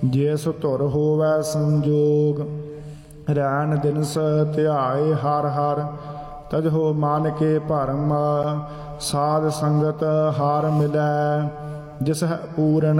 ਜਿਸ ਧੁਰ ਹੋਵੈ ਸੰਜੋਗ। ਰੈਣ ਦਿਨਸ ਧਿਆਏ ਹਰ ਹਰ, ਤਜਹੁ ਮਨ ਕੇ ਭਰਮ। ਸਾਧ ਸੰਗਤ ਹਾਰ ਮਿਲੈ, ਜਿਸ ਹੈ ਪੂਰਨ